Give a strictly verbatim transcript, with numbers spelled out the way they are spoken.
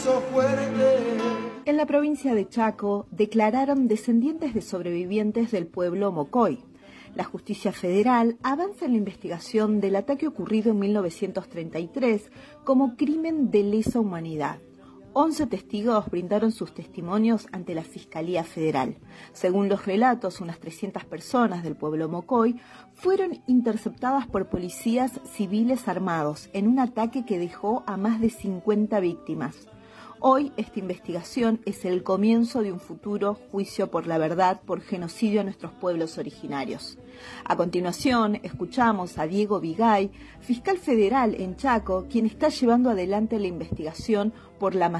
En la provincia de Chaco declararon descendientes de sobrevivientes del pueblo Mocoy. La justicia federal avanza en la investigación del ataque ocurrido en mil novecientos treinta y tres como crimen de lesa humanidad. Once testigos brindaron sus testimonios ante la Fiscalía Federal. Según los relatos, unas trescientas personas del pueblo Mocoy fueron interceptadas por policías civiles armados en un ataque que dejó a más de cincuenta víctimas. Hoy, esta investigación es el comienzo de un futuro juicio por la verdad por genocidio a nuestros pueblos originarios. A continuación, escuchamos a Diego Vigay, fiscal federal en Chaco, quien está llevando adelante la investigación por la